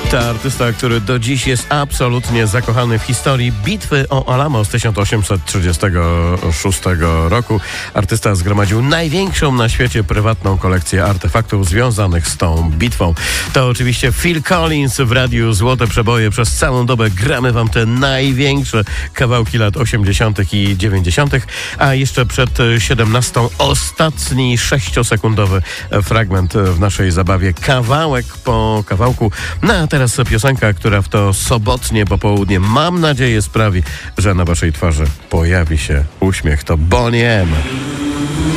To artysta, który do dziś jest absolutnie zakochany w historii bitwy o Alamo z 1836 roku. Artysta zgromadził największą na świecie prywatną kolekcję artefaktów związanych z tą bitwą. To oczywiście Phil Collins w radiu Złote Przeboje. Przez całą dobę gramy wam te największe kawałki lat 80. i 90., a jeszcze przed 17 ostatni 6-sekundowy fragment w naszej zabawie. Kawałek po kawałku. No a teraz piosenka, która w to sobotnie popołudnie, mam nadzieję, sprawi, że na waszej twarzy pojawi się uśmiech. To Boney M.